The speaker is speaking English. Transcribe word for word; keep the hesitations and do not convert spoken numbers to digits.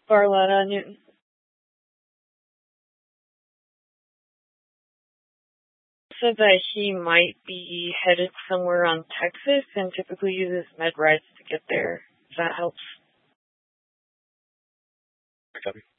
Barletta Newton. Said that he might be headed somewhere on Texas and typically uses med rides to get there. If that helps. Copy.